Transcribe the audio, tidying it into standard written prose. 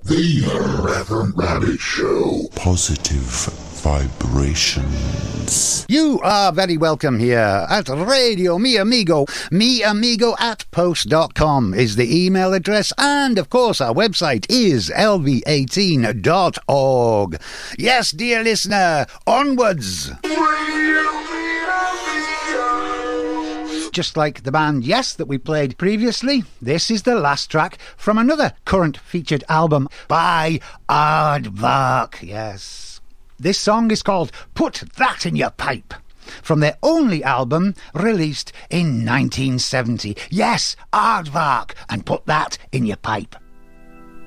The Reverend Rabbit Show. Positive vibrations. You are very welcome here at Radio Mi Amigo. miamigo@post.com is the email address, and of course our website is lv18.org. Yes, dear listener, onwards. Just like the band Yes that we played previously, this is the last track from another current featured album by Aardvark. Yes. This song is called Put That in Your Pipe, from their only album released in 1970. Yes, Aardvark, and Put That in Your Pipe.